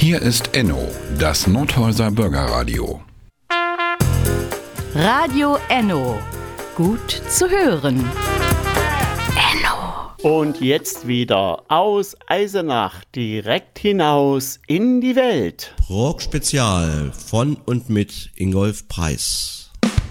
Hier ist Enno, das Nothäuser Bürgerradio. Radio Enno. Gut zu hören. Enno. Und jetzt wieder aus Eisenach direkt hinaus in die Welt. Rock Spezial von und mit Ingolf Preis.